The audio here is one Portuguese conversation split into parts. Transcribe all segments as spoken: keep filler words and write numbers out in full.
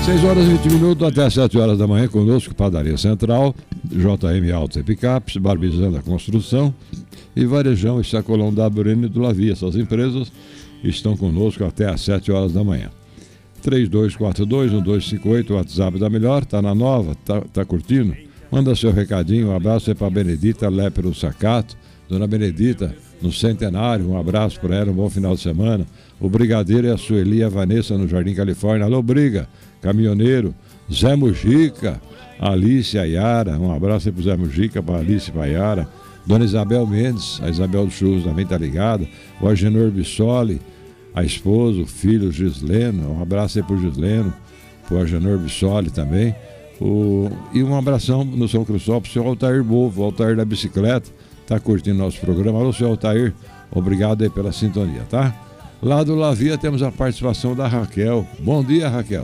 seis horas e vinte minutos até sete horas da manhã conosco, Padaria Central, J M Autos e Picapes, Barbizan da Construção e Varejão e Sacolão da Breno e do Lavia. Essas empresas estão conosco até às sete horas da manhã. três dois quatro dois, um dois cinco oito, o WhatsApp da Melhor, tá na nova, tá, tá curtindo? Manda seu recadinho, um abraço aí para Benedita Lépero Sacato, Dona Benedita, no centenário, um abraço para ela, um bom final de semana. O Brigadeiro e a Sueli e a Vanessa no Jardim Califórnia. Alô, Briga, caminhoneiro, Zé Mujica, Alice e a Yara, um abraço aí pro Zé Mujica, para Alice e para a Yara. Dona Isabel Mendes, a Isabel do Churros também tá ligada. O Agenor Bissoli, a esposa, o filho Gisleno, um abraço aí pro Gisleno, pro Agenor Bissoli também. O... E um abração no São Cristóvão pro senhor Altair Bovo, o Altair da bicicleta, tá curtindo nosso programa. Alô, senhor Altair, obrigado aí pela sintonia, tá? Lá do Lavia temos a participação da Raquel. Bom dia, Raquel.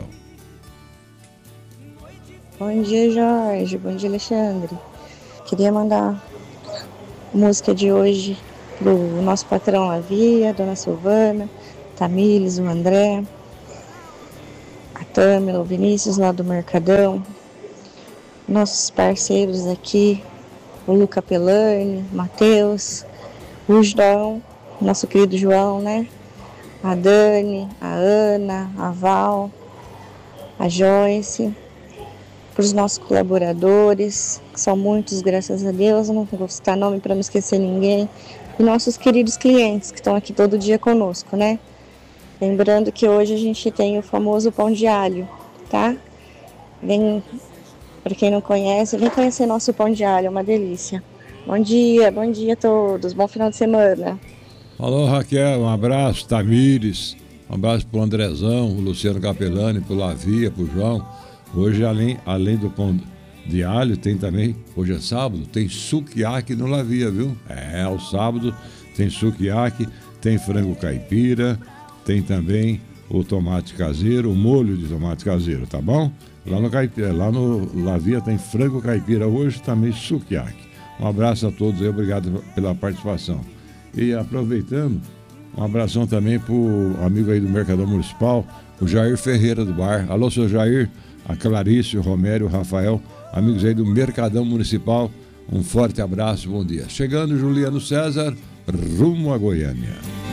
Bom dia, Jorge. Bom dia, Alexandre. Queria mandar a música de hoje pro nosso patrão Lavia, Dona Silvana, Tamires, o André, a Tâmila, o Vinícius lá do Mercadão, nossos parceiros aqui, o Luca Pelani, Matheus, o João, nosso querido João, né? A Dani, a Ana, a Val, a Joyce, para os nossos colaboradores, que são muitos, graças a Deus, não vou citar nome para não esquecer ninguém, e nossos queridos clientes que estão aqui todo dia conosco, né? Lembrando que hoje a gente tem o famoso pão de alho, tá? Vem, para quem não conhece, vem conhecer nosso pão de alho, é uma delícia. Bom dia, bom dia a todos, bom final de semana. Alô, Raquel, um abraço, Tamires, um abraço pro Andrezão, o Luciano Capelani, pro Lavia, pro João. Hoje, além, além do pão de alho, tem também, hoje é sábado, tem sukiyaki no Lavia, viu? É, ao sábado tem sukiyaki, tem frango caipira, tem também o tomate caseiro, o molho de tomate caseiro, tá bom? Lá no, caipira, lá no Lavia tem frango caipira hoje, também sukiyaki. Um abraço a todos aí, obrigado pela participação. E aproveitando, um abração também pro amigo aí do Mercadão Municipal, o Jair Ferreira do bar. Alô, seu Jair, a Clarice, o Romério, o Rafael, amigos aí do Mercadão Municipal, um forte abraço, bom dia. Chegando Juliano César, rumo a Goiânia.